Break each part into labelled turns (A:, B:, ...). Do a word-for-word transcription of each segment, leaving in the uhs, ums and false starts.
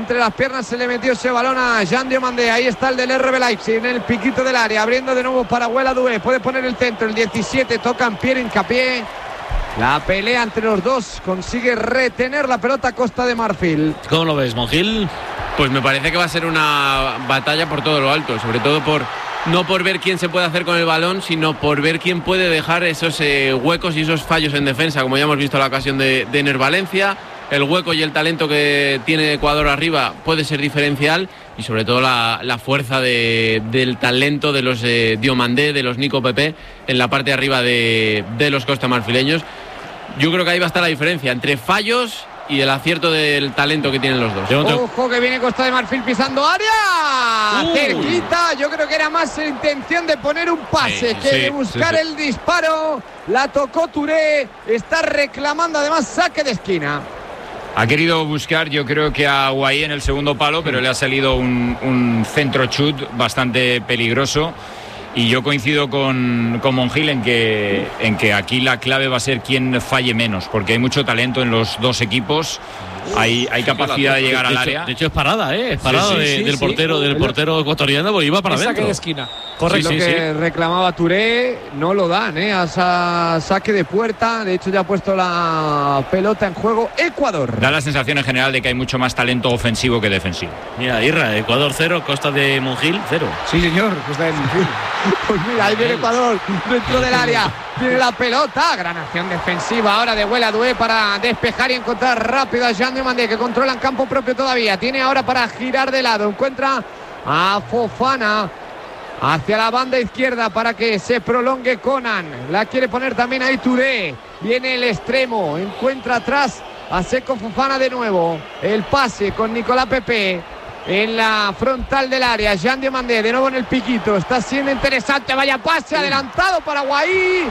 A: entre las piernas se le metió ese balón a Jean Diomandé. Ahí está el del R B Leipzig en el piquito del área, abriendo de nuevo para Gueladoué. Puede poner el centro, el diecisiete, toca en Pierre Hincapié. La pelea entre los dos, consigue retener la pelota Costa de Marfil.
B: ¿Cómo lo ves, Monjil?
C: Pues me parece que va a ser una batalla por todo lo alto, sobre todo por no por ver quién se puede hacer con el balón, sino por ver quién puede dejar esos eh, huecos y esos fallos en defensa, como ya hemos visto en la ocasión de, de Ener Valencia. El hueco y el talento que tiene Ecuador arriba puede ser diferencial, y sobre todo la, la fuerza de, del talento de los eh, Diomandé, de los Nico Pepe en la parte de arriba de, de los costamarfileños. Yo creo que ahí va a estar la diferencia entre fallos y el acierto del talento que tienen los dos.
A: Ojo que viene Costa de Marfil pisando área. Uh. Cerquita, yo creo que era más intención de poner un pase sí, que sí, de buscar sí, sí. el disparo. La tocó Touré, está reclamando además saque de esquina.
D: Ha querido buscar, yo creo que a Guaí en el segundo palo, pero le ha salido un, un centro chut bastante peligroso. Y yo coincido con, con Monjil en que, en que aquí la clave va a ser quién falle menos, porque hay mucho talento en los dos equipos. Hay, hay capacidad de llegar al área.
B: De hecho es parada, ¿eh? Es parada sí, sí, de, sí, del portero, sí. del portero ecuatoriano, porque iba para adentro.
E: Saque de esquina.
A: Correcto.
E: Sí,
A: lo
E: sí,
A: que
E: sí.
A: reclamaba Touré no lo dan, ¿eh? A sa saque de puerta. De hecho ya ha puesto la pelota en juego Ecuador.
D: Da la sensación en general de que hay mucho más talento ofensivo que defensivo.
B: Mira, Irra, Ecuador cero, Costa de Monjil cero.
E: Sí, señor, Costa de Monjil.
A: Pues mira, ahí viene Ecuador dentro del área. Tiene la pelota, gran acción defensiva ahora de Gueladoué para despejar y encontrar rápido a Jean Diomandé, que controla en campo propio todavía. Tiene ahora para girar de lado, encuentra a Fofana hacia la banda izquierda para que se prolongue Conan. La quiere poner también ahí Touré. Viene el extremo, encuentra atrás a Seko Fofana de nuevo. El pase con Nicolás Pepe en la frontal del área. Jean Diomandé de nuevo en el piquito. Está siendo interesante. Vaya pase adelantado para Guaí.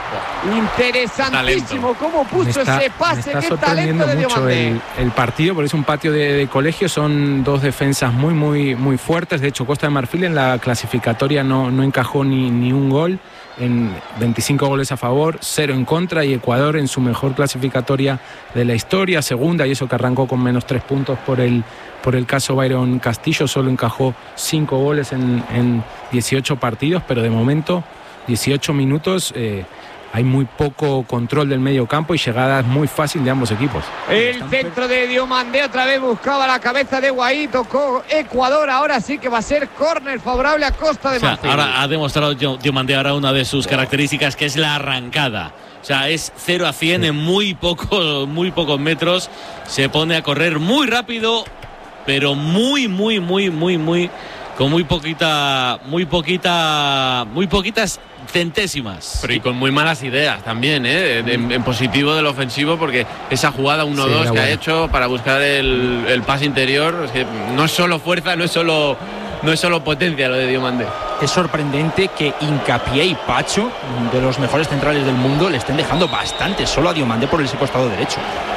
A: Interesantísimo cómo puso
E: está,
A: ese pase.
E: Me está
A: Qué
E: sorprendiendo
A: talento de
E: mucho el, el partido, porque es un patio de, de colegio. Son dos defensas muy, muy, muy fuertes. De hecho, Costa de Marfil en la clasificatoria no, no encajó ni, ni un gol. En veinticinco goles a favor, cero en contra, y Ecuador en su mejor clasificatoria de la historia, segunda, y eso que arrancó con menos tres puntos por el, por el caso Byron Castillo. Solo encajó cinco goles en, en dieciocho partidos, pero de momento dieciocho minutos eh, hay muy poco control del medio campo y llegadas muy fácil de ambos equipos.
A: El centro de Diomandé otra vez buscaba la cabeza de Guaí, tocó Ecuador. Ahora sí que va a ser córner favorable a Costa de Marfil.
B: O sea, ahora ha demostrado Diomandé ahora una de sus características, que es la arrancada. O sea, es cero a cien sí. en muy pocos, muy pocos metros. Se pone a correr muy rápido, pero muy, muy, muy, muy, muy, con muy poquita, muy poquita, muy poquitas centésimas.
C: Pero y con muy malas ideas también, ¿eh? En, en positivo del ofensivo, porque esa jugada uno dos sí, que buena. ha hecho para buscar el, el pase interior, es que no es solo fuerza, no es solo, no es solo potencia lo de Diomandé.
F: Es sorprendente que Hincapié y Pacho, de los mejores centrales del mundo, le estén dejando bastante solo a Diomandé por ese costado derecho.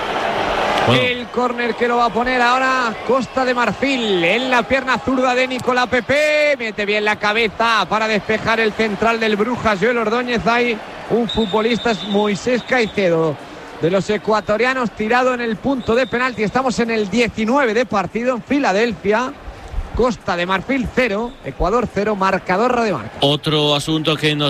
A: Bueno. El córner que lo va a poner ahora Costa de Marfil en la pierna zurda de Nicolás Pepe. Mete bien la cabeza para despejar el central del Brujas, Joel Ordóñez. Hay un futbolista, es Moisés Caicedo, de los ecuatorianos, tirado en el punto de penalti. Estamos en el diecinueve de partido en Filadelfia. Costa de Marfil cero, Ecuador cero, marcador Radiomarca.
B: Otro asunto que nos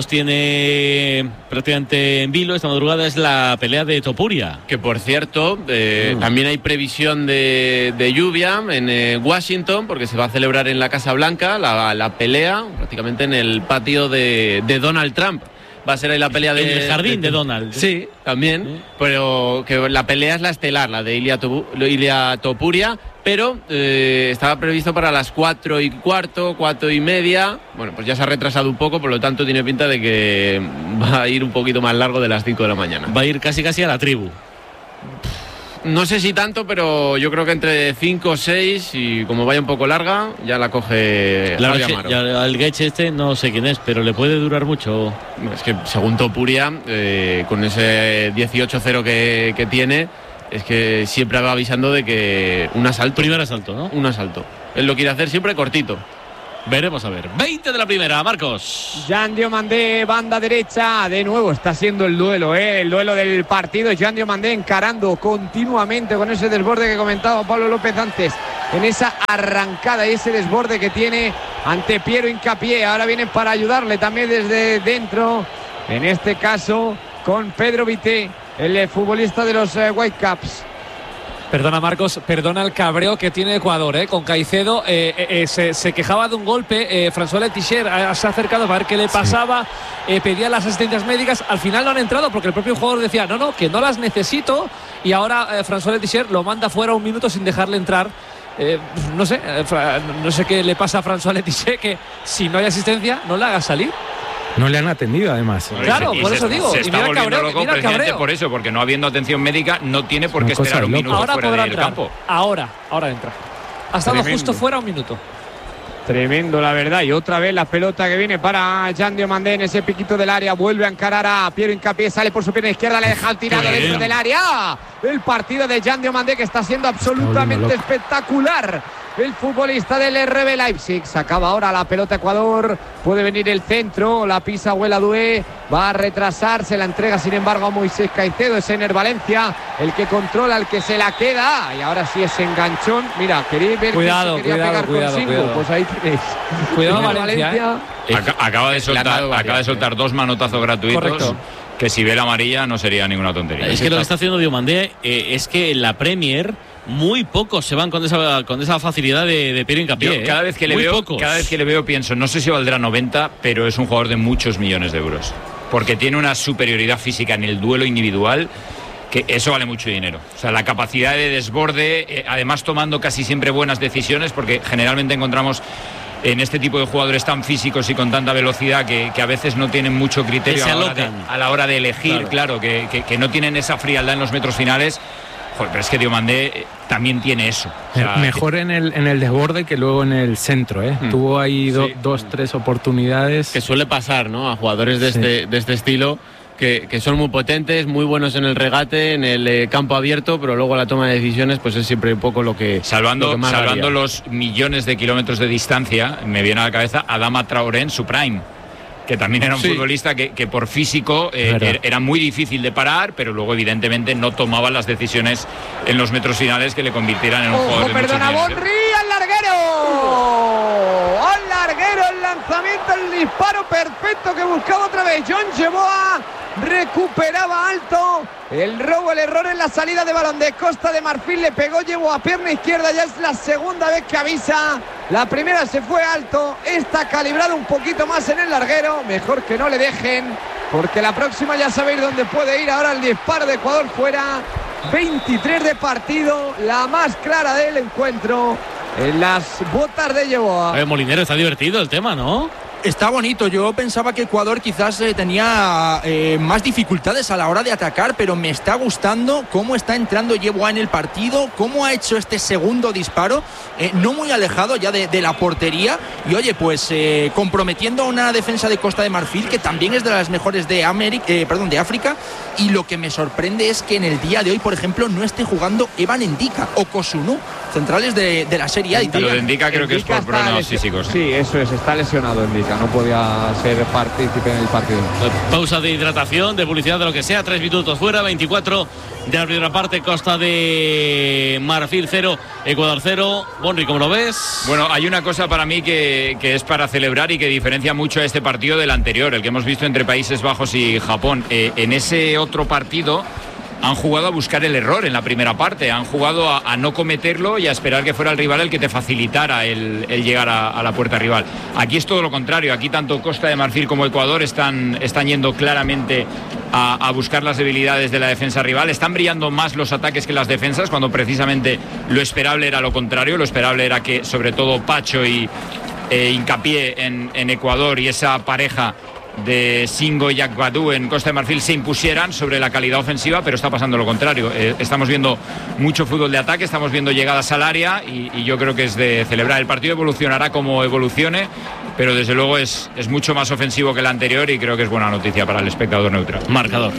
B: tiene prácticamente en vilo esta madrugada es la pelea de Topuria.
C: Que por cierto, eh, mm. también hay previsión de, de lluvia en eh, Washington, porque se va a celebrar en la Casa Blanca la, la pelea, prácticamente en el patio de, de Donald Trump. Va a ser ahí la pelea de...
B: En el jardín de, de Donald.
C: Sí, también. ¿Sí? Pero que la pelea es la estelar, la de Ilia, Topu, Ilia Topuria, pero eh, estaba previsto para las cuatro y cuarto, cuatro y media. Bueno, pues ya se ha retrasado un poco, por lo tanto tiene pinta de que va a ir un poquito más largo de las cinco de la mañana.
B: Va a ir casi casi a la tribu.
C: No sé si tanto, pero yo creo que entre cinco o seis, y como vaya un poco larga, ya la coge
B: Javi Amaro. Ya, el Getch este no sé quién es, pero le puede durar mucho.
C: Es que según Topuria, eh, con ese dieciocho cero que, que tiene, es que siempre va avisando de que un asalto.
B: Primer asalto, ¿no?
C: Un asalto. Él lo quiere hacer siempre cortito.
B: Veremos a ver. veinte de la primera, Marcos.
A: Jean Diomandé, banda derecha. De nuevo está siendo el duelo, ¿eh? El duelo del partido. Jean Diomandé encarando continuamente con ese desborde que comentaba Pablo López antes en esa arrancada y ese desborde que tiene ante Piero Hincapié. Ahora vienen para ayudarle también desde dentro, en este caso con Pedro Vité, el futbolista de los eh, Whitecaps.
G: Perdona, Marcos, perdona el cabreo que tiene Ecuador, ¿eh? Con Caicedo. Eh, eh, se, se quejaba de un golpe. Eh, François Letizia eh, se ha acercado para ver qué le pasaba. Sí. Eh, pedía las asistencias médicas. Al final no han entrado porque el propio jugador decía, no, no, que no las necesito. Y ahora eh, François Letizia lo manda fuera un minuto sin dejarle entrar. Eh, no sé, eh, no sé qué le pasa a François Letizia, que si no hay asistencia, no le haga salir.
E: No le han atendido, además.
G: Claro,
D: y
G: por
D: se,
G: eso digo.
D: Se
G: y
D: está
G: mira
D: volviendo
G: cabreo,
D: loco
G: mira
D: precisamente
G: cabreo.
D: por eso, porque no habiendo atención médica no tiene por qué esperar un minuto
G: ahora
D: fuera
G: podrá
D: del
G: entrar.
D: campo.
G: Ahora, ahora entra. Ha estado
A: Tremendo.
G: justo fuera un minuto.
A: Tremendo, la verdad. Y otra vez la pelota que viene para Jan Diomandé en ese piquito del área. Vuelve a encarar a Piero Hincapié. Sale por su pierna izquierda. Le deja el tirado
B: Bien.
A: dentro del área. El partido de Jan Diomandé, que está siendo absolutamente espectacular. El futbolista del R B Leipzig. Sacaba ahora la pelota Ecuador. Puede venir el centro. La pisa Huela Dué. Va a retrasarse. La entrega, sin embargo, a Moisés Caicedo. Es Ener Valencia el que controla, el que se la queda. Y ahora sí es enganchón. Mira, queréis ver
G: Cuidado,
A: que se quería
G: cuidado,
A: pegar
G: cuidado,
A: con Singo.
G: cuidado.
A: Pues ahí tenéis.
G: Cuidado,
A: Ener
G: Valencia, ¿eh?
D: Ac- acaba de soltar, acaba de soltar dos manotazos gratuitos.
G: Correcto.
D: Que si ve la amarilla no sería ninguna tontería.
B: Es que lo que está haciendo Diomandé eh, es que en la Premier muy pocos se van con esa, con esa facilidad de, de Piero Hincapié.
D: Yo cada vez que le
B: muy
D: veo,
B: pocos.
D: cada vez que le veo pienso, no sé si valdrá noventa, pero es un jugador de muchos millones de euros. Porque tiene una superioridad física en el duelo individual que eso vale mucho dinero. O sea, la capacidad de desborde, eh, además tomando casi siempre buenas decisiones, porque generalmente encontramos en este tipo de jugadores tan físicos y con tanta velocidad que, que a veces no tienen mucho criterio
B: Que se
D: a la, hora de,
B: alocan.
D: a la hora de elegir, claro, claro que, que, que no tienen esa frialdad en los metros finales. Joder, pero es que Diomandé eh, también tiene eso. O sea,
E: mejor en el, en el desborde que luego en el centro, ¿eh?
D: Hmm.
E: Tuvo ahí do,
C: Sí.
E: dos, tres oportunidades.
C: Que suele pasar, ¿no? A jugadores de,
E: Sí.
C: este, de este estilo que, que son muy potentes, muy buenos en el regate, en el eh, campo abierto, pero luego la toma de decisiones pues es siempre un poco lo que
D: Salvando,
C: lo que más
D: salvando
C: varía.
D: los millones de kilómetros de distancia, me viene a la cabeza Adama Traoré en su prime, que también era un
C: Sí.
D: futbolista que, que por físico eh,
E: Verdad.
D: er- era muy difícil de parar, pero luego evidentemente no tomaba las decisiones en los metros finales que le convirtieran en un
A: Ojo,
D: jugador de muchos
A: perdona,
D: millones de
A: Bonri al larguero. Al larguero el lanzamiento, el disparo perfecto que buscaba otra vez John Yeboah. Recuperaba alto. El robo, el error en la salida de balón de Costa de Marfil. Le pegó Yeboah a pierna izquierda. Ya es la segunda vez que avisa. La primera se fue alto. Esta calibrado un poquito más en el larguero. Mejor que no le dejen, porque la próxima ya sabéis dónde puede ir. Ahora el disparo de Ecuador fuera. veintitrés de partido, la más clara del encuentro en las botas de Yeboah.
B: A ver, Molinero, está divertido el tema, ¿no?
F: Está bonito. Yo pensaba que Ecuador quizás eh, tenía eh, más dificultades a la hora de atacar, pero me está gustando cómo está entrando Yeboah en el partido, cómo ha hecho este segundo disparo, eh, no muy alejado ya de, de la portería, y oye, pues eh, comprometiendo a una defensa de Costa de Marfil que también es de las mejores de América, eh, perdón, de África. Y lo que me sorprende es que en el día de hoy, por ejemplo, no esté jugando Evan Ndika o Kosunu, centrales de, de la Serie A. Y
D: Lo de Ndika creo que es
A: Ndika
D: por
A: está
D: problemas
A: lesio-
D: físicos.
A: Sí, eso es, está lesionado Ndika, no podía ser partícipe en el partido.
B: Pausa de hidratación, de publicidad, de lo que sea. Tres minutos fuera, veinticuatro de la primera parte. Costa de Marfil cero, Ecuador cero. Bonri, ¿cómo lo ves?
D: Bueno, hay una cosa para mí que, que es para celebrar y que diferencia mucho a este partido del anterior, el que hemos visto entre Países Bajos y Japón. Eh, en ese otro partido han jugado a buscar el error en la primera parte, han jugado a, a no cometerlo y a esperar que fuera el rival el que te facilitara el, el llegar a, a la puerta rival. Aquí es todo lo contrario, aquí tanto Costa de Marfil como Ecuador están, están yendo claramente a, a buscar las debilidades de la defensa rival, están brillando más los ataques que las defensas, cuando precisamente lo esperable era lo contrario, lo esperable era que sobre todo Pacho y eh, Hincapié en, en Ecuador y esa pareja de Singo y Akbadou en Costa de Marfil se impusieran sobre la calidad ofensiva, pero está pasando lo contrario. Eh, estamos viendo mucho fútbol de ataque, estamos viendo llegadas al área y, y yo creo que es de celebrar. El partido evolucionará como evolucione, pero desde luego es, es mucho más ofensivo que el anterior y creo que es buena noticia para el espectador neutral.
B: Marcador.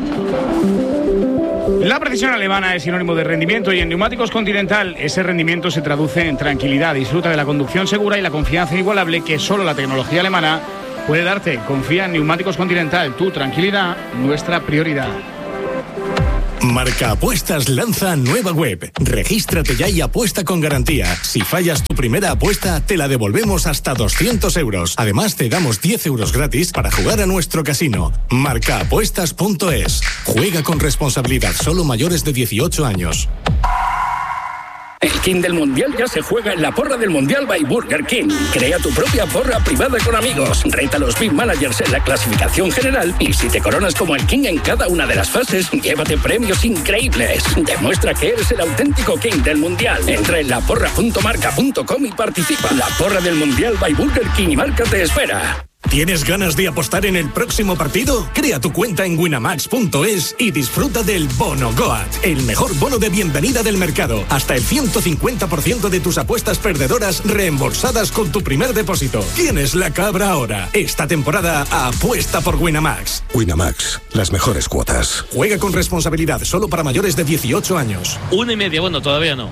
H: La precisión alemana es sinónimo de rendimiento y en Neumáticos Continental ese rendimiento se traduce en tranquilidad. Disfruta de la conducción segura y la confianza inigualable que solo la tecnología alemana puede darte. Confía en Neumáticos Continental, tu tranquilidad, nuestra prioridad.
I: Marca Apuestas lanza nueva web. Regístrate ya y apuesta con garantía. Si fallas tu primera apuesta, te la devolvemos hasta doscientos euros. Además, te damos diez euros gratis para jugar a nuestro casino. marca apuestas punto es. Juega con responsabilidad. Solo mayores de dieciocho años.
J: El King del Mundial ya se juega en la porra del Mundial by Burger King. Crea tu propia porra privada con amigos. Reta a los Big Managers en la clasificación general y si te coronas como el King en cada una de las fases, llévate premios increíbles. Demuestra que eres el auténtico King del Mundial. Entra en la porra punto marca punto com y participa. La porra del Mundial by Burger King y Marca te espera.
I: ¿Tienes ganas de apostar en el próximo partido? Crea tu cuenta en winamax punto es y disfruta del Bono Goat, el mejor bono de bienvenida del mercado. Hasta el ciento cincuenta por ciento de tus apuestas perdedoras reembolsadas con tu primer depósito. ¿Quién es la cabra ahora? Esta temporada apuesta por Winamax.
K: Winamax, las mejores cuotas.
I: Juega con responsabilidad, solo para mayores de dieciocho años.
B: Una y media, bueno, todavía no.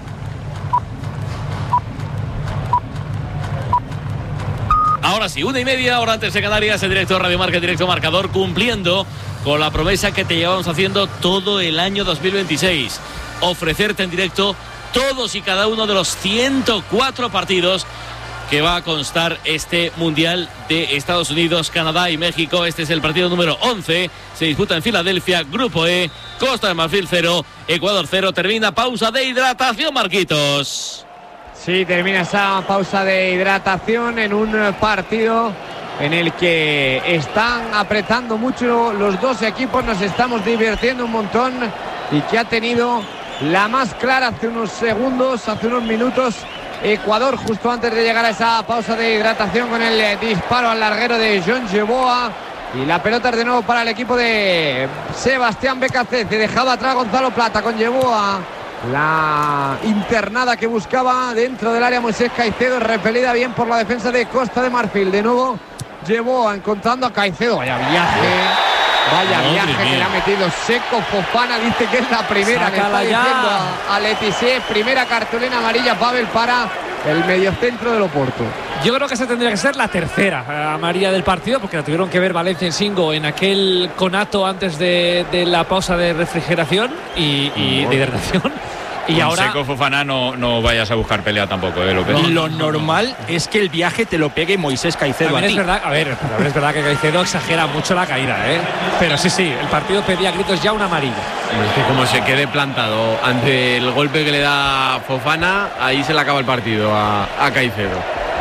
B: Ahora sí, una y media, hora antes de Canarias, en directo Radio Marca, en directo Marcador, cumpliendo con la promesa que te llevamos haciendo todo el año dos mil veintiséis. Ofrecerte en directo todos y cada uno de los ciento cuatro partidos que va a constar este Mundial de Estados Unidos, Canadá y México. Este es el partido número once, se disputa en Filadelfia, Grupo E, Costa de Marfil cero, Ecuador cero, termina pausa de hidratación, Marquitos.
A: Sí, termina esa pausa de hidratación en un partido en el que están apretando mucho los dos equipos, nos estamos divirtiendo un montón y que ha tenido la más clara hace unos segundos, hace unos minutos, Ecuador, justo antes de llegar a esa pausa de hidratación con el disparo al larguero de John Yeboah. Y la pelota es de nuevo para el equipo de Sebastián Becacece. Dejaba atrás Gonzalo Plata con Yeboah. La internada que buscaba dentro del área Moisés Caicedo, repelida bien por la defensa de Costa de Marfil. De nuevo llevó encontrando a Caicedo. Vaya viaje, vaya
B: Madre
A: viaje
B: mía.
A: que le ha metido seco. Fofana dice que es la primera. Le está
G: Sácala ya.
A: diciendo a, a Letizier, primera cartulina amarilla, Pavel, para el mediocentro del Oporto.
G: Yo creo que esa tendría que ser la tercera amarilla del partido, porque la tuvieron que ver Valencia en Singo en aquel conato antes de, de la pausa de refrigeración y, y de hidratación. Y
D: Con
G: ahora
D: Seco Fofana no, no vayas a buscar pelea tampoco, ¿eh, López?
F: Lo normal es que el viaje te lo pegue Moisés Caicedo a
G: también
F: ti.
G: es verdad, a ver, pero es verdad que Caicedo exagera mucho la caída, ¿eh? Pero sí, sí, el partido pedía a gritos ya una amarilla.
C: Es que como se quede plantado ante el golpe que le da Fofana, ahí se le acaba el partido a, a Caicedo.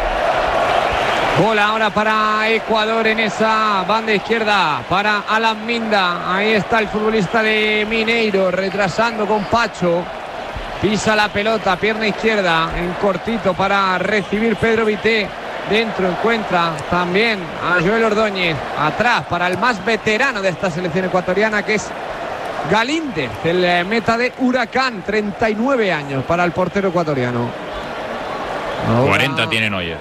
A: Bola ahora para Ecuador en esa banda izquierda para Alan Minda. Ahí está el futbolista de Mineiro retrasando con Pacho. Pisa la pelota, pierna izquierda en cortito para recibir Pedro Vité. Dentro encuentra también a Joel Ordóñez. Atrás para el más veterano de esta selección ecuatoriana, que es Galíndez, el meta de Huracán. treinta y nueve años para el portero ecuatoriano. Ahora
D: cuarenta tiene Neuer.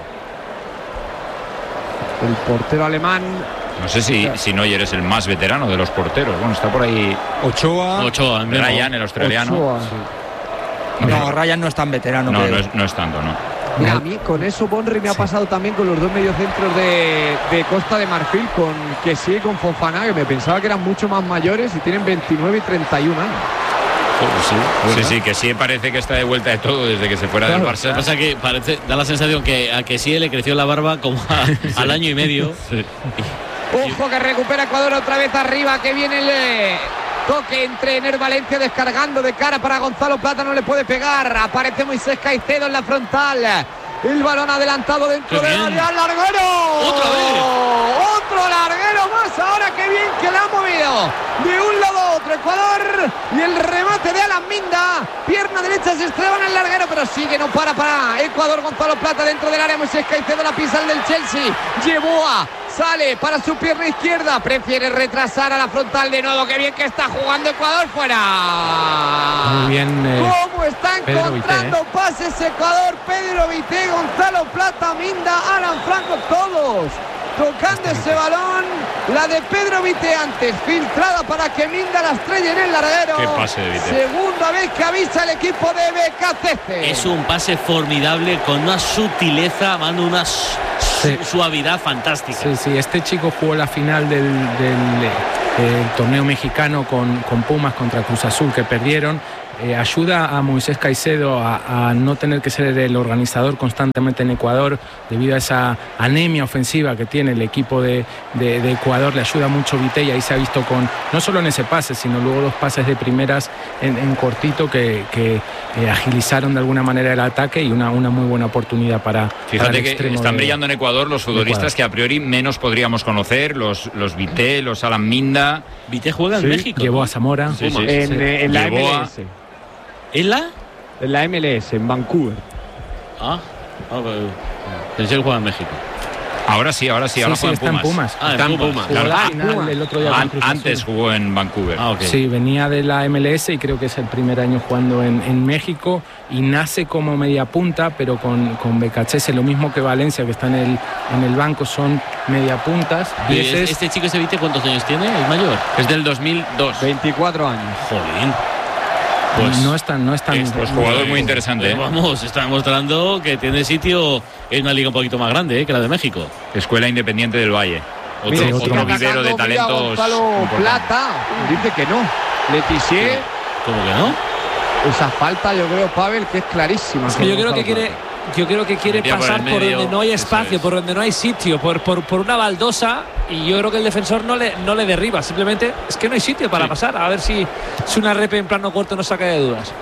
A: el portero alemán.
D: No sé si, si Neuer es el más veterano de los porteros. Bueno, está por ahí
F: Ochoa.
B: Ochoa, mismo.
D: Ryan, el australiano.
A: Ochoa.
F: No, Ryan no es tan veterano.
D: No,
F: Pedro.
D: no es, no es tanto, no.
A: Mira, a mí con eso Bonri me ha pasado también con los dos mediocentros de, de Costa de Marfil, con Kessie y con Fofana, que me pensaba que eran mucho más mayores y tienen veintinueve y treinta y un años.
D: Sí, sí, sí, que sí parece que está de vuelta de todo desde que se fuera
A: Claro.
D: del
B: Lo que
D: Barça.
B: pasa que parece, da la sensación que a que sí le creció la barba como a- al año y medio.
A: Ojo que recupera Ecuador otra vez arriba, que viene el eh, toque entre Ener Valencia descargando de cara para Gonzalo Plata, no le puede pegar. Aparece Moisés Caicedo en la frontal. El balón adelantado dentro
B: ¡Qué
A: del
B: bien!
A: área, larguero.
B: ¡Otra vez!
A: Otro larguero más ahora, qué bien que la ha movido de un lado a otro Ecuador. Y el remate de Alan Minda, pierna derecha, se estreba en el larguero, pero sigue, no para para Ecuador. Gonzalo Plata dentro del área, Moisés Caicedo la pisa el del Chelsea. Yeboah sale para su pierna izquierda, prefiere retrasar a la frontal de nuevo. Qué bien que está jugando Ecuador, fuera.
E: Muy bien. eh,
A: ¿Cómo está
E: Pedro
A: encontrando
E: Vité, eh.
A: pases Ecuador? Pedro Vité, Gonzalo Plata, Minda, Alan Franco, todos tocando ese balón. La de Pedro Vité antes, filtrada para que Minda la estrelle en el larguero.
D: Qué pase de Vité.
A: Segunda vez que avisa el equipo de B K C C.
B: Es un pase formidable con una sutileza, mano, una su-
E: Sí.
B: suavidad fantástica.
E: Sí, sí, este chico jugó la final del, del, el torneo mexicano con, con Pumas contra Cruz Azul que perdieron. Eh, ayuda a Moisés Caicedo a, a no tener que ser el organizador constantemente en Ecuador debido a esa anemia ofensiva que tiene el equipo de, de, de Ecuador. Le ayuda mucho Vitella y se ha visto con, no solo en ese pase, sino luego dos pases de primeras en, en cortito que, que eh, agilizaron de alguna manera el ataque y una, una muy buena oportunidad para,
D: Fíjate
E: para el
D: que
E: extremo
D: están
E: de,
D: brillando en Ecuador los futbolistas
E: Ecuador.
D: que a priori menos podríamos conocer, los, los Vité, los Alan Minda.
B: Vité juega en
E: Sí,
B: México.
E: llevó
B: ¿no?
E: a Zamora.
D: Sí, sí.
A: En, eh, en la
D: Llevó a-
A: M L S.
B: ¿En la?
A: En la M L S, en Vancouver.
B: Ah, ah, pues, pensé que juega en México.
D: Ahora sí, ahora sí,
E: Sí,
D: ahora
E: sí,
D: juega
E: está
D: en
E: en
D: Pumas.
E: Pumas.
B: Ah,
C: Está en
B: en Pumas.
C: Pumas.
E: Jugó la
A: Ah,
E: final
A: Pumas.
E: el otro día con
D: An-
E: Cruz Azul.
D: antes jugó en Vancouver.
B: Ah, ok.
E: Sí, venía de la M L S y creo que es el primer año jugando en, en México y nace como media punta, pero con, con Becachese, lo mismo que Valencia, que está en el, en el banco, son media puntas. Y
B: Y
E: ese
B: es-
E: es-
B: ¿Este chico ese Vité cuántos años tiene? ¿Es mayor?
C: Es del dos mil dos.
A: veinticuatro años.
B: Jolín. Pues
E: no es tan, no es tan
D: Pues jugador muy interesante, ¿eh?
B: Vamos, está demostrando que tiene sitio en una liga un poquito más grande, ¿eh? que la de México.
D: Escuela Independiente del Valle. Otro,
A: Mira,
E: otro
A: sigue
D: otro vivero de
A: atacando, mira,
D: talentos.
A: Gonzalo
D: importantes.
A: Plata dice que no. Letizier,
B: ¿Cómo que no?
A: esa falta yo creo, Pavel, que es clarísima.
G: Es que yo creo que quiere, yo creo que quiere
C: Metía por
G: pasar
C: el
G: por,
C: medio,
G: donde no hay
C: eso
G: espacio,
C: es.
G: por donde no hay sitio, por, por, por una baldosa, y yo creo que el defensor no le, no le derriba, simplemente es que no hay sitio para
B: Sí.
G: pasar, a ver si, si una repe en plano corto nos saca de dudas.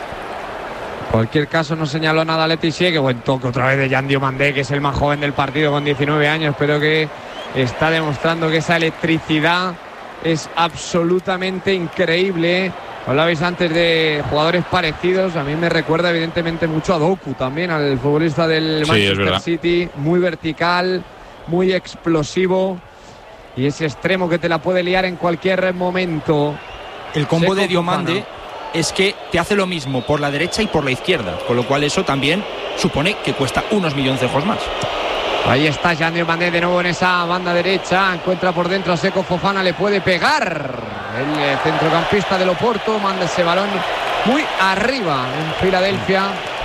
A: En cualquier caso no señaló nada Letizier, que buen toque otra vez de Jan Diomandé, que es el más joven del partido con diecinueve años, pero que está demostrando que esa electricidad es absolutamente increíble. Hablabais antes de jugadores parecidos, a mí me recuerda evidentemente mucho a Doku también, al futbolista del
D: Sí, es
A: Manchester
D: verdad.
A: City, muy vertical, muy explosivo y ese extremo que te la puede liar en cualquier momento.
F: El combo
A: Seco
F: de Diomande
A: Fofana.
F: es que te hace lo mismo por la derecha y por la izquierda, con lo cual eso también supone que cuesta unos milloncejos más.
A: Ahí está Jan Diomandé de nuevo en esa banda derecha. Encuentra por dentro a Seco Fofana. Le puede pegar. El eh, centrocampista del Oporto manda ese balón muy arriba en Filadelfia.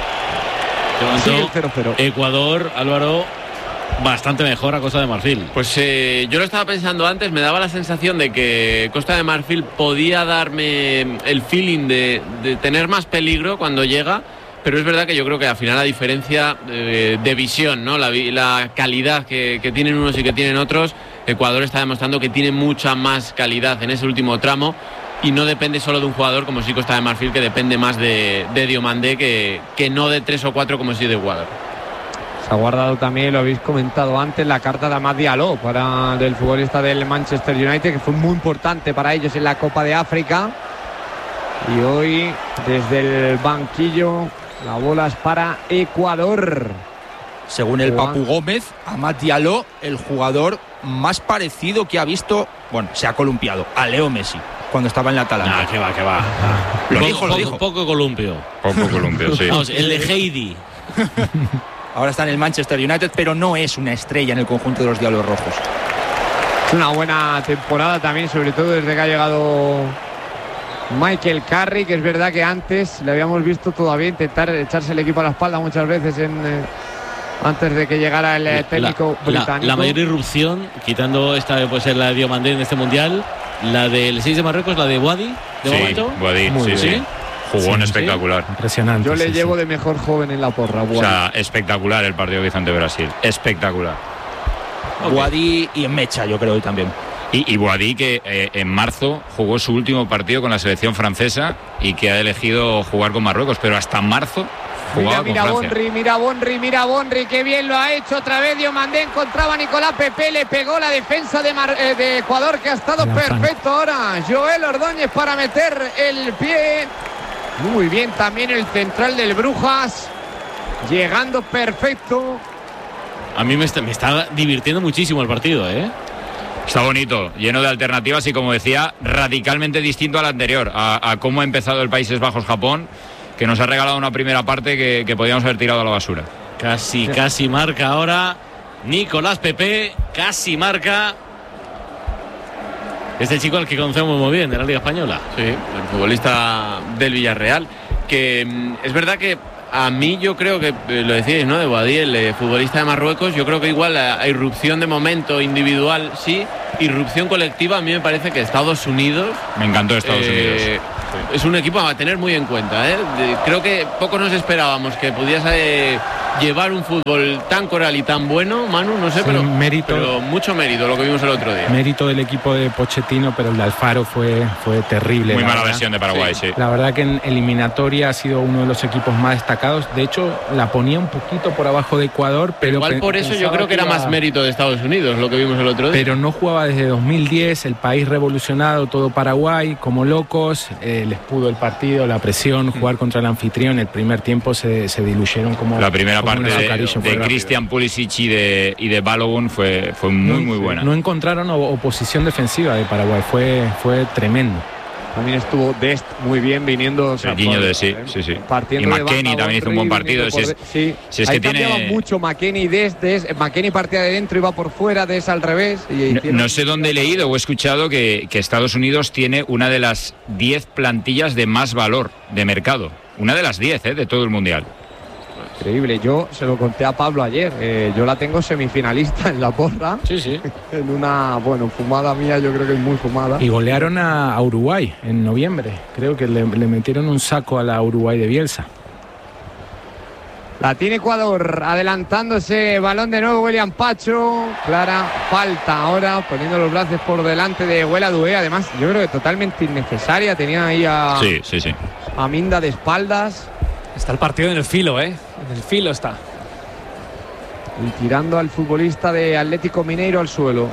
B: De momento,
A: Sigue el cero cero.
B: Ecuador, Álvaro, bastante mejor a Costa de Marfil.
C: Pues eh, yo lo estaba pensando antes, me daba la sensación de que Costa de Marfil podía darme el feeling de, de tener más peligro cuando llega, pero es verdad que yo creo que al final la diferencia eh, de visión, ¿no? la, vi- la calidad que, que tienen unos y que tienen otros, Ecuador está demostrando que tiene mucha más calidad en ese último tramo y no depende solo de un jugador como si Costa de Marfil, que depende más de, de Diomandé que, que no de tres o cuatro como si de Ecuador.
A: Se ha guardado también, lo habéis comentado antes, la carta de Amad Diallo para del futbolista del Manchester United, que fue muy importante para ellos en la Copa de África. Y hoy, desde el banquillo, la bola es para Ecuador.
F: Según el
A: Juan.
F: Papu Gómez, Amad Diallo, el jugador más parecido que ha visto, bueno, se ha columpiado, a Leo Messi, cuando estaba en la Atalanta.
B: Ah, que va, que va.
F: Lo
B: Poco-
F: dijo, lo
B: poco-
F: dijo.
B: Poco columpio.
D: Poco columpio, sí.
B: Vamos, el de Heidi.
F: Ahora está en el Manchester United, pero no es una estrella en el conjunto de los Diablos Rojos.
A: Es una buena temporada también, sobre todo desde que ha llegado Michael Carrick, que es verdad que antes le habíamos visto todavía intentar echarse el equipo a la espalda muchas veces en, eh, antes de que llegara el eh, técnico
B: la, la-
A: británico.
B: la mayor irrupción, quitando esta puede ser la de Diomandé en este mundial, la del seis de Marruecos, la de Wadi, de
D: Sí,
B: momento.
D: Boadí,
E: Muy
D: sí,
E: bien.
D: sí. Jugón
B: Sí,
D: espectacular.
E: Impresionante.
A: Yo le
E: sí,
A: llevo
E: sí.
A: de mejor joven en la porra.
D: O
A: Buah.
D: sea, espectacular el partido que hizo ante Brasil. Espectacular.
B: Ok.
F: Guadi y en Mecha, yo creo hoy también.
D: Y, y Boadí, que eh, en marzo jugó su último partido con la selección francesa y que ha elegido jugar con Marruecos, pero hasta marzo
A: Mira,
D: jugaba
A: mira
D: con Francia.
A: Bonri, mira Bonri, mira Bonri, qué bien lo ha hecho otra vez Diomandé, encontraba a Nicolás Pepe, le pegó la defensa de, Mar- eh, de Ecuador, que ha estado
E: La
A: perfecto ahora. Joel Ordóñez para meter el pie. Muy bien también el central del Brujas, llegando perfecto.
B: A mí me está, me está divirtiendo muchísimo el partido, ¿eh?
D: Está bonito, lleno de alternativas y, como decía, radicalmente distinto al anterior, a, a cómo ha empezado el Países Bajos-Japón, que nos ha regalado una primera parte que, que podíamos haber tirado a la basura.
B: Casi, casi marca ahora Nicolás Pepe, casi marca. Este chico al que conocemos muy bien de la Liga Española.
C: Sí, el futbolista del Villarreal, que mm, es verdad que a mí yo creo que, eh, lo decíais, ¿no? De Boadí, el eh, futbolista de Marruecos, yo creo que igual la, la irrupción de momento individual sí, irrupción colectiva, a mí me parece que Estados Unidos...
D: Me encantó Estados
C: eh,
D: Unidos.
C: Es un equipo a tener muy en cuenta, ¿eh? De, creo que pocos nos esperábamos que pudiese eh, llevar un fútbol tan coral y tan bueno, Manu, no sé,
E: Sí,
C: pero,
E: mérito.
C: pero mucho mérito lo que vimos el otro día.
E: Mérito del equipo de Pochettino, pero el de Alfaro fue, fue terrible.
D: Muy
E: la
D: mala
E: verdad.
D: versión de Paraguay, sí.
E: La verdad que en eliminatoria ha sido uno de los equipos más destacados. De hecho, la ponía un poquito por abajo de Ecuador, pero
C: Igual
E: pe-
C: por eso yo
E: pensaba
C: creo que era
E: iba-
C: más mérito de Estados Unidos lo que vimos el otro día.
E: Pero no jugaba desde dos mil diez, el país revolucionado, todo Paraguay, como locos, eh, les pudo el partido, la presión, jugar contra el anfitrión. El primer tiempo se, se diluyeron como
D: La primera
E: como
D: parte
E: un
D: de,
E: azucarillo, fue
D: de
E: rápido.
D: Christian Pulisic y de, y de Balogun fue, fue muy, muy buena.
E: No encontraron o- oposición defensiva de Paraguay, fue, fue tremendo.
A: También estuvo Dest muy bien viniendo. O sea,
D: El guiño
A: por-
D: de sí,
A: eh,
D: sí, sí.
A: partiendo
D: Y
A: de
D: McKennie
A: banda,
D: también hizo un buen
A: Henry
D: partido.
A: viniendo
D: Si es,
A: por de- sí.
D: si es
A: Ahí
D: que
A: cambiaba
D: tiene.
A: mucho McKennie y Dest, Dest. McKennie partía de dentro, iba por fuera, Dest al revés. Y
D: No,
A: hicieron-
D: no sé dónde he leído o he escuchado que, que Estados Unidos tiene una de las diez plantillas de más valor de mercado. Una de las diez, ¿eh? De todo el mundial.
A: Increíble, yo se lo conté a Pablo ayer. eh, yo la tengo semifinalista en la porra.
G: Sí, sí.
A: En una, bueno, fumada mía, yo creo que es muy fumada.
E: Y golearon a, a Uruguay en noviembre. Creo que le, le metieron un saco a la Uruguay de Bielsa.
A: La tiene Ecuador, adelantándose, balón de nuevo William Pacho, clara falta ahora, poniendo los brazos por delante de Huela Dué, además yo creo que totalmente innecesaria, tenía ahí a,
D: Sí, sí, sí.
A: a Minda de espaldas
G: Está el partido en el filo, ¿eh? En el filo está.
A: y tirando al futbolista de Atlético Mineiro al suelo.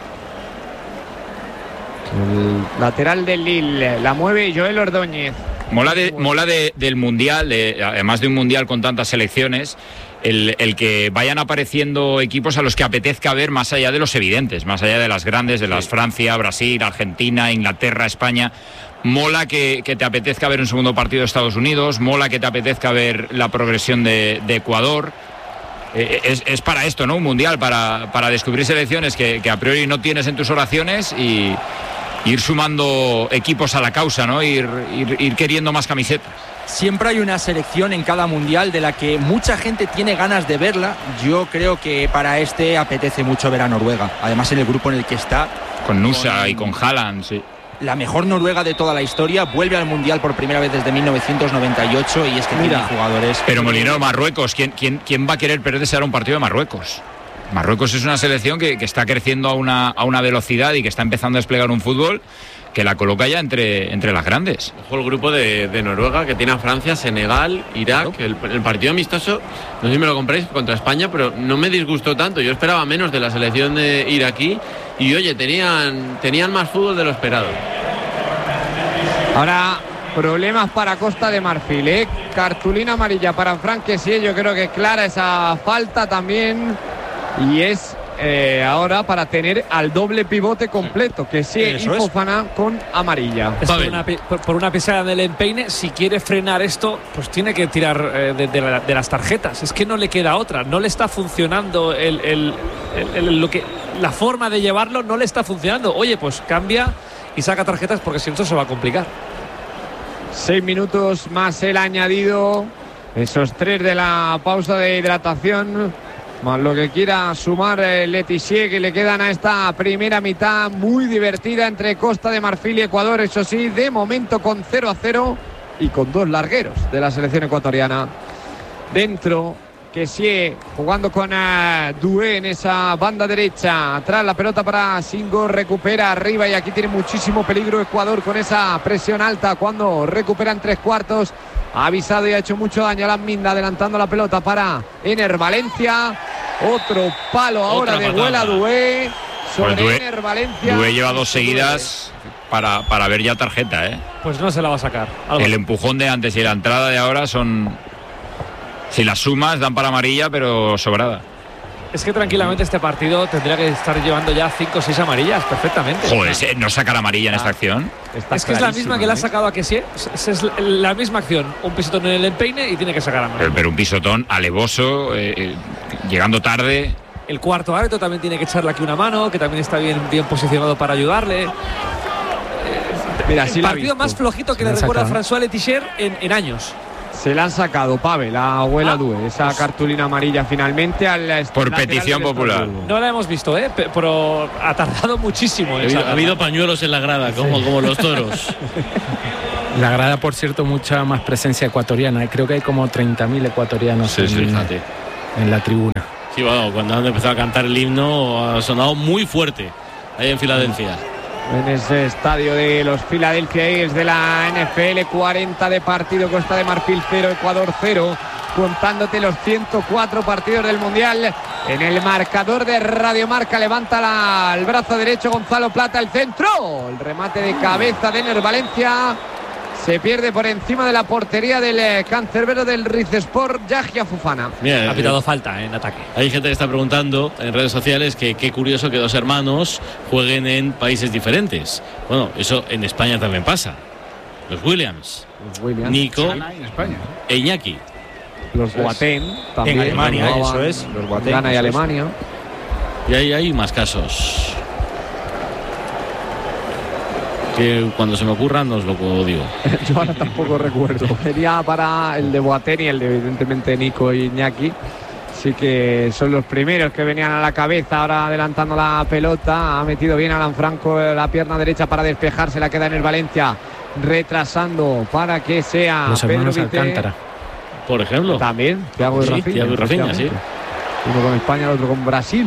A: El lateral del Lille, la mueve Joel Ordóñez.
D: Mola, de, mola de, del mundial, de, además de un mundial con tantas selecciones, el, el que vayan apareciendo equipos a los que apetezca ver más allá de los evidentes, más allá de las grandes, de las Francia, Brasil, Argentina, Inglaterra, España. Mola que, que te apetezca ver un segundo partido de Estados Unidos, mola que te apetezca ver la progresión de, de Ecuador. Eh, es, es para esto, ¿no? Un mundial, para, para descubrir selecciones que, que a priori no tienes en tus oraciones y ir sumando equipos a la causa, ¿no? Ir, ir, ir queriendo más camisetas.
F: Siempre hay una selección en cada mundial de la que mucha gente tiene ganas de verla. Yo creo que para este apetece mucho ver a Noruega. Además, en el grupo en el que está,
D: Con Nusa
F: Con-
D: y con Haaland, sí.
F: la mejor Noruega de toda la historia, vuelve al mundial por primera vez desde mil novecientos noventa y ocho y es que
A: Mira,
F: tiene jugadores.
D: Pero Molinero, Marruecos, ¿quién, quién, quién va a querer perderse ahora un partido de Marruecos? Marruecos es una selección que, que está creciendo a una, a una velocidad y que está empezando a desplegar un fútbol que la coloca ya entre, entre las grandes.
C: Ojo el grupo de, de Noruega que tiene a Francia, Senegal, Irak. El, el partido amistoso, no sé si me lo compráis, contra España, pero no me disgustó tanto. Yo esperaba menos de la selección de iraquí y oye, tenían, tenían más fútbol de lo esperado.
A: Ahora problemas para Costa de Marfil, ¿eh? Cartulina amarilla para Frank Kessié, yo creo que es clara esa falta también y es eh, ahora para tener al doble pivote completo, Kessié y
F: Eso es.
A: Fofana con amarilla.
G: Es por una, pi- por, por una pisada del empeine. Si quiere frenar esto, pues tiene que tirar eh, de, de la- de las tarjetas. Es que no le queda otra. No le está funcionando el, el- el- el- lo que, la forma de llevarlo, no le está funcionando. Oye, pues cambia y saca tarjetas porque si no esto se va a complicar.
A: Seis minutos más el añadido, esos tres de la pausa de hidratación, más lo que quiera sumar eh, Letizier, que le quedan a esta primera mitad muy divertida entre Costa de Marfil y Ecuador, eso sí, de momento con cero a cero y con dos largueros de la selección ecuatoriana. Dentro, Kessié jugando con uh, Doué en esa banda derecha. Atrás la pelota para Singo, recupera arriba y aquí tiene muchísimo peligro Ecuador con esa presión alta cuando recuperan tres cuartos. Ha avisado y ha hecho mucho daño a la Minda, adelantando la pelota para Ener Valencia. Otro palo ahora
B: Otra
A: de
B: patada.
A: Huela Doué sobre
D: Pues Doué-
A: Ener Valencia.
D: Due lleva dos seguidas para, para ver ya tarjeta, ¿eh?
G: Pues no se la va a sacar. Álvaro.
D: El empujón de antes y la entrada de ahora son... Si las sumas dan para amarilla, pero sobrada.
G: Es que tranquilamente este partido tendría que estar llevando ya cinco o seis amarillas perfectamente.
D: Joder, ¿se- ¿no sacar amarilla en esta acción?
A: Está
G: Es que es la
A: clarísima,
G: misma que le ha
A: ¿eh?
G: sacado a Kessié. Es, es la misma acción. Un pisotón en el empeine y tiene que sacar a mano.
D: Pero, pero un pisotón alevoso, eh, eh, llegando tarde.
G: El cuarto árbitro también tiene que echarle aquí una mano, que también está bien, bien posicionado para ayudarle.
A: Mira, sí
G: El
A: la ha
G: partido
A: visto.
G: más flojito que
E: Se
G: le
E: la ha
G: recuerda a
E: sacado.
G: François Letizia en, en años.
A: Se la han sacado, Pavel, la abuela ah, Due, esa pues, cartulina amarilla finalmente al
D: por petición popular.
G: No la hemos visto, ¿eh? pero ha tardado muchísimo.
B: Ha habido, ha habido pañuelos en la grada, como, sí. como los toros.
E: La grada, por cierto, mucha más presencia ecuatoriana. Creo que hay como treinta mil ecuatorianos
B: sí,
E: en,
B: sí,
E: en la tribuna.
B: Sí, bueno, cuando han empezado a cantar el himno ha sonado muy fuerte ahí en Filadelfia.
A: En ese estadio de los Philadelphia Eagles de la N F L, cuarenta de partido, Costa de Marfil cero, Ecuador cero, contándote los ciento cuatro partidos del Mundial. En el marcador de Radio Marca levanta la, el brazo derecho Gonzalo Plata, el centro, el remate de cabeza de Ener Valencia. Se pierde por encima de la portería del eh, cancerbero del Rizespor, Yahia Fofana.
G: Mira, ha pitado eh, falta en ataque.
B: Hay gente que está preguntando en redes sociales que qué curioso que dos hermanos jueguen en países diferentes. Bueno, eso en España también pasa. Los Williams,
A: Los Williams.
B: Nico
H: en España,
B: e Iñaki.
A: Los Boateng también.
F: En Alemania, eso es.
A: Los Boateng, Ghana y Alemania.
B: Y ahí hay más casos. Que cuando se me ocurran os lo digo.
A: Yo ahora tampoco recuerdo. Sería para el de Boateng y el de evidentemente Nico y Iñaki. Sí que son los primeros que venían a la cabeza. Ahora adelantando la pelota. Ha metido bien Alan Franco la pierna derecha para despejarse. La queda en el Valencia. Retrasando para que sea
E: los hermanos
A: Pedro Vite.
E: Alcántara.
B: Por ejemplo.
A: También. Thiago y
B: sí,
A: Rafinha.
B: Thiago y Rafinha, sí.
A: Uno con España, el otro con Brasil.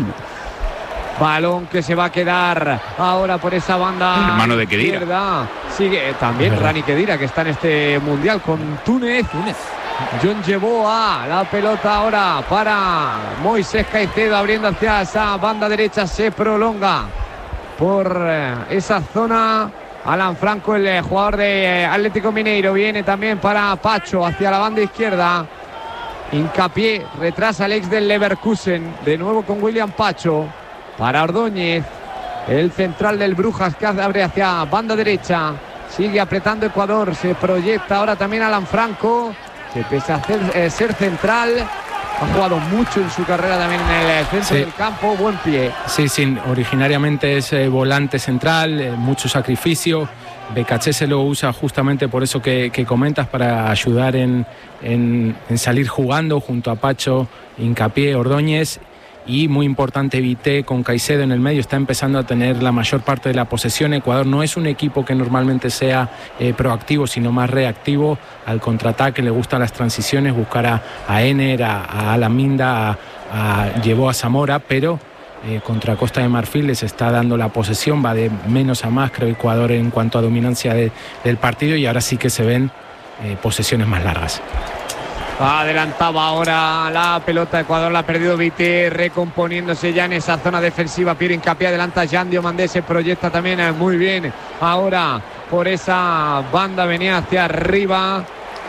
A: Balón que se va a quedar ahora por esa banda.
D: El hermano de Khedira.
A: Izquierda. Sigue también Rani Khedira, que está en este mundial con Túnez.
G: Túnez.
A: John llevó a la pelota ahora para Moisés Caicedo, abriendo hacia esa banda derecha. Se prolonga por esa zona. Alan Franco, el jugador de Atlético Mineiro, viene también para Pacho hacia la banda izquierda. Hincapié, retrasa el ex del Leverkusen. De nuevo con William Pacho. Para Ordóñez, el central del Brujas, que abre hacia banda derecha. Sigue apretando Ecuador, se proyecta ahora también Alan Franco, que pese a ser, eh, ser central, ha jugado mucho en su carrera también en el centro sí. del campo, buen pie.
E: Sí, sí, originariamente es eh, volante central, eh, mucho sacrificio. Becaché se lo usa justamente por eso que, que comentas, para ayudar en, en, en salir jugando junto a Pacho, Hincapié, Ordóñez. Y muy importante, Vite con Caicedo en el medio, está empezando a tener la mayor parte de la posesión. Ecuador no es un equipo que normalmente sea eh, proactivo, sino más reactivo al contraataque. Le gustan las transiciones, buscar a, a Ener, a, a Alaminda, a, a, llevó a Zamora, pero eh, contra Costa de Marfil les está dando la posesión, va de menos a más, creo, Ecuador en cuanto a dominancia de, del partido, y ahora sí que se ven eh, posesiones más largas.
A: Adelantaba ahora la pelota, Ecuador la ha perdido Vite, recomponiéndose ya en esa zona defensiva. Piero Hincapié, adelanta Jan Diomandé, se proyecta también muy bien ahora por esa banda, venía hacia arriba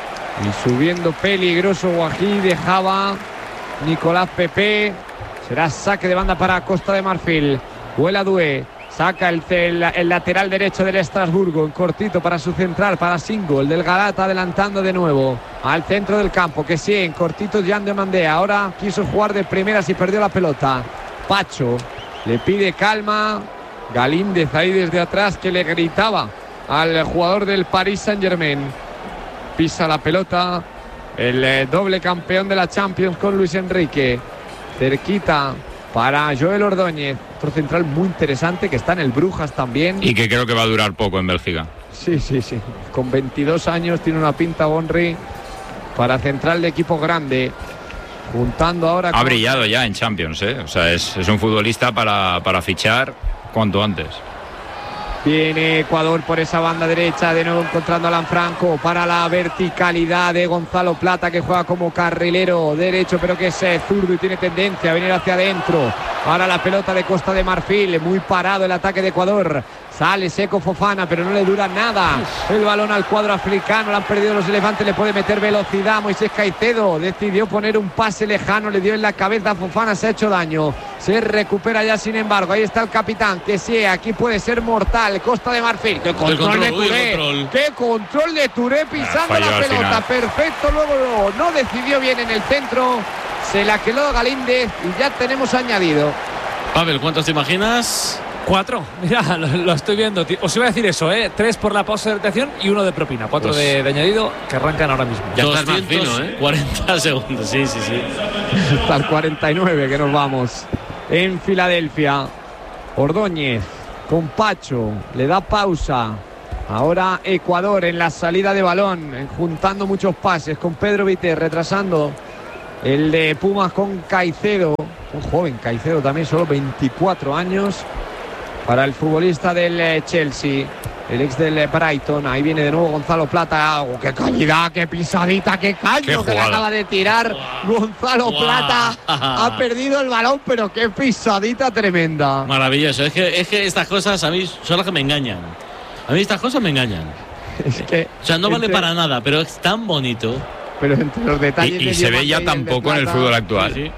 A: y subiendo peligroso Guají, dejaba Nicolás Pepe. Será saque de banda para Costa de Marfil. Huela Due. Saca el, el, el lateral derecho del Estrasburgo, en cortito para su central, para Singo, el del Galata, adelantando de nuevo al centro del campo, que sí, en cortito Jan Diomandé. Ahora quiso jugar de primeras y perdió la pelota. Pacho le pide calma. Galíndez ahí desde atrás, que le gritaba al jugador del Paris Saint-Germain. Pisa la pelota el eh, doble campeón de la Champions con Luis Enrique. Cerquita para Joel Ordóñez, otro central muy interesante que está en el Brujas también.
D: Y que creo que va a durar poco en Bélgica.
A: Sí, sí, sí. Con veintidós años tiene una pinta Bonri para central de equipo grande. Juntando ahora...
D: Ha con... brillado ya en Champions, ¿eh? O sea, es, es un futbolista para, para fichar cuanto antes.
A: Viene Ecuador por esa banda derecha, de nuevo encontrando a Alan Franco para la verticalidad de Gonzalo Plata, que juega como carrilero derecho, pero que es zurdo y tiene tendencia a venir hacia adentro. Ahora la pelota de Costa de Marfil, muy parado el ataque de Ecuador. Sale seco Fofana, pero no le dura nada el balón al cuadro africano. Lo han perdido los elefantes, le puede meter velocidad. Moisés Caicedo decidió poner un pase lejano, le dio en la cabeza a Fofana, se ha hecho daño. Se recupera ya, sin embargo. Ahí está el capitán, que sí, aquí puede ser mortal. Costa de Marfil, qué control, control de Touré, control. Qué control de Touré pisando ah, la pelota, perfecto. Luego no decidió bien en el centro, se la quedó Galíndez y ya tenemos añadido.
B: Pavel, ¿cuántos te imaginas?
G: Cuatro, mira, lo, lo estoy viendo. Os iba a decir eso, ¿eh? Tres por la pausa de rotación y uno de propina. Cuatro pues, de, de añadido que arrancan ahora mismo.
B: Ya estás más fino, ¿eh? cuarenta segundos, sí, sí, sí.
A: Hasta el cuarenta y nueve que nos vamos. En Filadelfia, Ordóñez con Pacho, le da pausa. Ahora Ecuador en la salida de balón, juntando muchos pases con Pedro Vité, retrasando el de Pumas con Caicedo. Un joven Caicedo también, solo veinticuatro años. Para el futbolista del Chelsea, el ex del Brighton. Ahí viene de nuevo Gonzalo Plata. Oh, ¡qué calidad, qué pisadita, qué caño que le acaba de tirar Gonzalo wow. Plata! Ha perdido el balón, pero qué pisadita tremenda.
B: Maravilloso. Es que, es que estas cosas a mí son las que me engañan. A mí estas cosas me engañan.
A: Es que,
B: o sea, no
A: entre...
B: vale para nada, pero es tan bonito.
A: Pero entre los detalles...
D: Y, y se ve ya tampoco en el fútbol actual.
B: Sí, sí.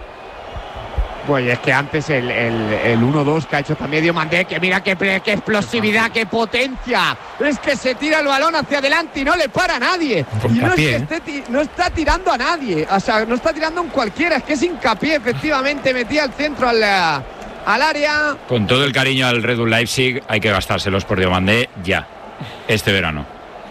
A: Pues es que antes el, el, el uno dos que ha hecho también Diomandé, que mira qué, qué explosividad, qué potencia. Es que se tira el balón hacia adelante y no le para a nadie.
E: Por
A: y no,
E: Hincapié,
A: es que esté, no está tirando a nadie. O sea, no está tirando en cualquiera. Es que es Hincapié, efectivamente. Metía el centro al, al área.
D: Con todo el cariño al Red Bull Leipzig, hay que gastárselos por Diomandé ya, este verano.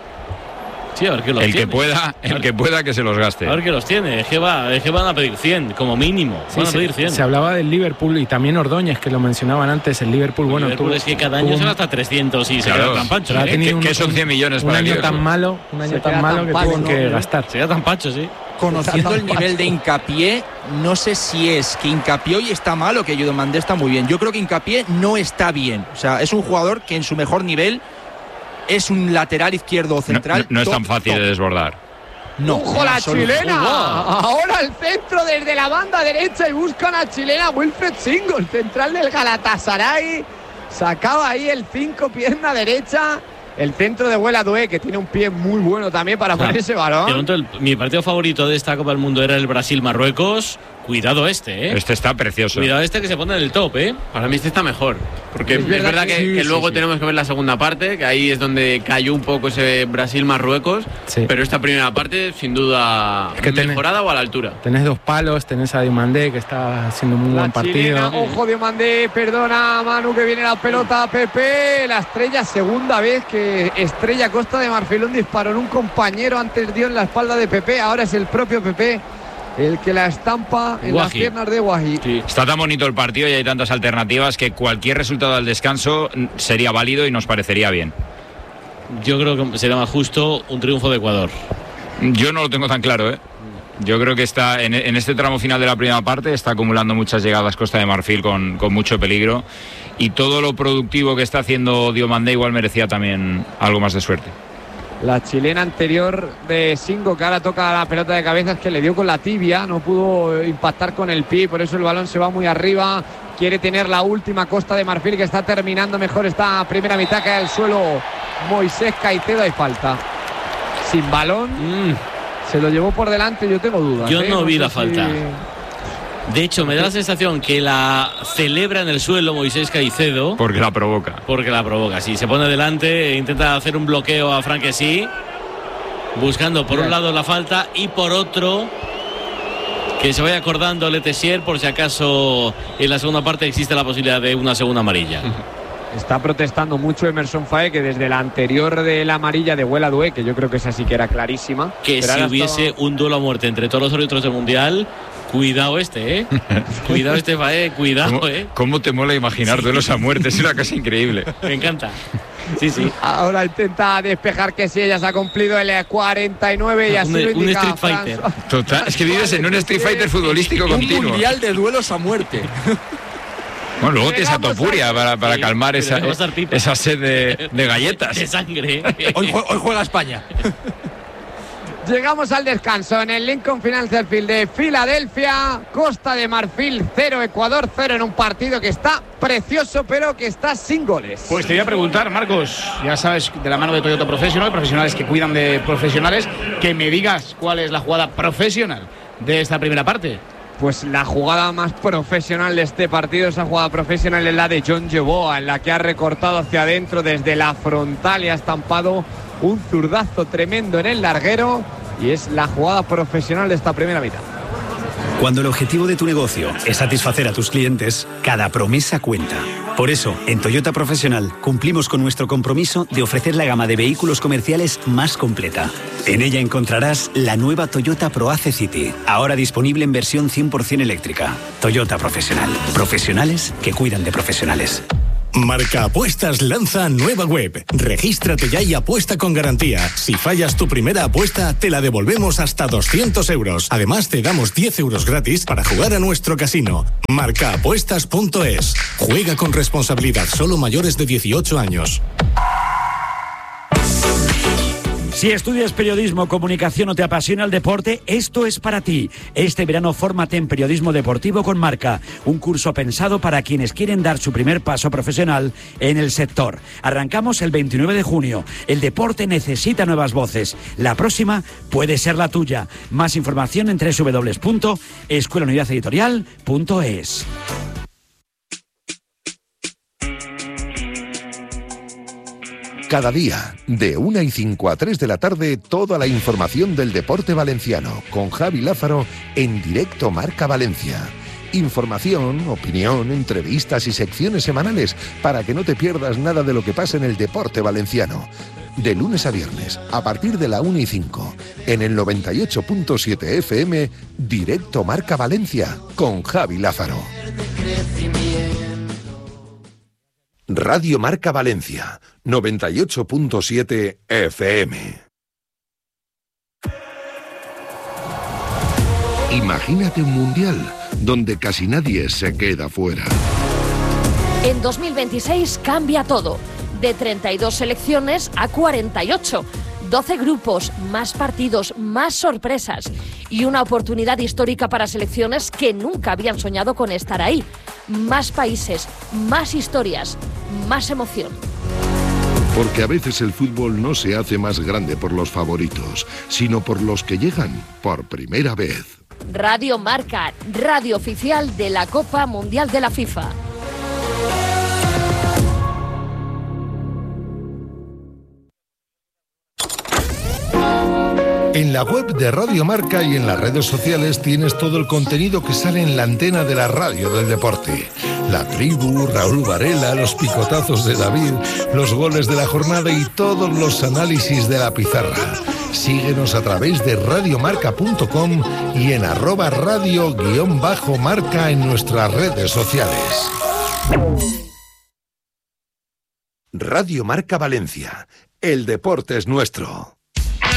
B: Sí, a ver qué los
D: el
B: tiene.
D: que pueda, el que pueda que se los gaste.
B: A ver qué los tiene. Es que, va, es que van a pedir cien, como mínimo.
E: Sí,
B: van a pedir
E: se,
B: cien.
E: Se hablaba del Liverpool y también Ordóñez, que lo mencionaban antes. El Liverpool,
B: el
E: bueno,
B: Liverpool
E: tuvo,
B: es que cada año
E: tuvo,
B: se gasta trescientos y
D: claro,
B: se queda tan pancho.
E: ¿eh?
D: ¿Qué, un, ¿Qué son cien millones
E: un
D: para
E: año
D: Liverpool?
E: tan malo, un año
A: se
E: tan malo
A: tan
E: que
A: pacho,
E: tuvo que
A: ¿no?
E: gastar.
B: Se queda tan pancho, sí.
F: Conociendo el nivel de Hincapié, no sé si es que Hincapié hoy está mal o que Diomandé está muy bien. Yo creo que Hincapié no está bien. O sea, es un jugador que en su mejor nivel es un lateral izquierdo o central.
D: No, no, no es
F: top,
D: tan fácil
F: top.
D: de desbordar.
A: No, ¡ojo la chilena!
B: ¡Oh!
A: Ahora el centro desde la banda derecha y buscan a chilena Wilfred Single, central del Galatasaray. Sacaba ahí el cinco, pierna derecha. El centro de Huela Dué, que tiene un pie muy bueno también para poner ese balón.
B: El, mi partido favorito de esta Copa del Mundo era el Brasil-Marruecos. Cuidado este, ¿eh?
D: Este está precioso.
B: Cuidado este que se pone en el top, ¿eh?
C: Para mí este está mejor. Porque es,
A: es
C: verdad,
A: verdad
C: que,
A: que,
C: que
A: sí,
C: luego
A: sí,
C: tenemos
A: sí.
C: que ver la segunda parte, que ahí es donde cayó un poco ese Brasil-Marruecos.
E: Sí.
C: Pero esta primera parte, sin duda,
E: Es que
C: mejorada
E: tenés,
C: o a la altura.
E: Tenés dos palos, tenés a Diomandé, que está haciendo un muy
A: La
E: buen partido.
A: chilena, ojo Diomandé, perdona Manu, que viene la pelota. Pepe, la estrella, segunda vez que estrella Costa de Marfil un disparo en un compañero, antes dio en la espalda de Pepe, ahora es el propio Pepe el que la estampa en
B: Guaji.
A: las piernas de Guaji.
B: Sí.
D: Está tan bonito el partido y hay tantas alternativas que cualquier resultado al descanso sería válido y nos parecería bien.
B: Yo creo que será más justo un triunfo de Ecuador.
D: Yo no lo tengo tan claro, ¿eh? Yo creo que está en, en este tramo final de la primera parte está acumulando muchas llegadas Costa de Marfil con, con mucho peligro, y todo lo productivo que está haciendo Diomandé igual merecía también algo más de suerte.
A: La chilena anterior de Singo, que ahora toca la pelota de cabeza, es que le dio con la tibia, no pudo impactar con el pie, por eso el balón se va muy arriba. Quiere tener la última Costa de Marfil, que está terminando mejor esta primera mitad, cae al suelo Moisés Caicedo, hay falta. Sin balón,
B: Mm.
A: se lo llevó por delante, yo tengo dudas.
B: Yo
A: ¿eh?
B: no vi
A: sé
B: la
A: si-
B: falta. De hecho, me da la sensación que la celebra en el suelo Moisés Caicedo.
D: Porque la provoca.
B: Porque la provoca, sí. Se pone delante, intenta hacer un bloqueo a Franquesí, buscando por un lado la falta y por otro que se vaya acordando Letessier por si acaso en la segunda parte existe la posibilidad de una segunda amarilla.
A: Está protestando mucho Emerson Faé, que desde la anterior de la amarilla de Huela Dué, que yo creo que esa sí que era clarísima.
B: Que
A: pero
B: si
A: ahora
B: hubiese
A: estaba-
B: un duelo a muerte entre todos los árbitros del Mundial, cuidado este, ¿eh? Cuidado este Faé, cuidado,
D: ¿Cómo,
B: ¿eh?
D: cómo te mola imaginar
B: Sí.
D: duelos a muerte? Es una cosa increíble.
B: Me encanta. Sí, sí.
A: Ahora intenta despejar, que sí, ella se ha cumplido el cuarenta y nueve y así
B: Un-
A: lo
B: un
A: indica
B: Street Fighter.
A: François.
D: Total, es que vives en un Street Fighter futbolístico
F: Un
D: continuo.
F: mundial de duelos a muerte.
D: Bueno, luego tienes a
A: Llegamos
D: Topuria
A: a-
D: para, para
B: Sí,
D: calmar
B: pero
D: esa,
B: dejamos dar pipa.
D: esa sed de, de galletas.
B: De sangre.
F: Hoy, jue- hoy juega España.
A: Llegamos al descanso en el Lincoln Financial Field de Filadelfia. Costa de Marfil cero, Ecuador cero, en un partido que está precioso, pero que está sin goles.
H: Pues te voy a preguntar, Marcos, ya sabes, de la mano de Toyota Professional, profesionales que cuidan de profesionales, que me digas cuál es la jugada profesional de esta primera parte.
A: Pues la jugada más profesional de este partido, esa jugada profesional es la de John Yeboah, en la que ha recortado hacia adentro desde la frontal y ha estampado un zurdazo tremendo en el larguero, y es la jugada profesional de esta primera mitad.
L: Cuando el objetivo de tu negocio es satisfacer a tus clientes, cada promesa cuenta. Por eso, en Toyota Profesional cumplimos con nuestro compromiso de ofrecer la gama de vehículos comerciales más completa. En ella encontrarás la nueva Toyota ProAce City, ahora disponible en versión cien por ciento eléctrica. Toyota Profesional. Profesionales que cuidan de profesionales.
I: Marca Apuestas lanza nueva web. Regístrate ya y apuesta con garantía. Si fallas tu primera apuesta, te la devolvemos hasta doscientos euros. Además, te damos diez euros gratis para jugar a nuestro casino. marca apuestas punto es. Juega con responsabilidad, solo mayores de dieciocho años.
M: Si estudias periodismo, comunicación o te apasiona el deporte, esto es para ti. Este verano fórmate en periodismo deportivo con Marca, un curso pensado para quienes quieren dar su primer paso profesional en el sector. Arrancamos el veintinueve de junio. El deporte necesita nuevas voces. La próxima puede ser la tuya. Más información en doble u doble u doble u punto escuela unidad editorial punto es.
N: Cada día, de una y cinco a tres de la tarde, toda la información del deporte valenciano, con Javi Lázaro en directo Marca Valencia. Información, opinión, entrevistas y secciones semanales para que no te pierdas nada de lo que pasa en el deporte valenciano. De lunes a viernes, a partir de la una y cinco, en el noventa y ocho punto siete F M, directo Marca Valencia, con Javi Lázaro. Radio Marca Valencia, noventa y ocho punto siete F M. Imagínate un mundial donde casi nadie se queda fuera.
O: En dos mil veintiséis cambia todo. De treinta y dos selecciones a cuarenta y ocho. doce grupos, más partidos, más sorpresas y una oportunidad histórica para selecciones que nunca habían soñado con estar ahí. Más países, más historias, más emoción.
N: Porque a veces el fútbol no se hace más grande por los favoritos, sino por los que llegan por primera vez.
O: Radio Marca, radio oficial de la Copa Mundial de la FIFA.
N: En la web de Radio Marca y en las redes sociales tienes todo el contenido que sale en la antena de la radio del deporte. La tribu, Raúl Varela, los picotazos de David, los goles de la jornada y todos los análisis de la pizarra. Síguenos a través de radiomarca punto com y en arroba radio guión bajo marca en nuestras redes sociales. Radio Marca Valencia. El deporte es nuestro.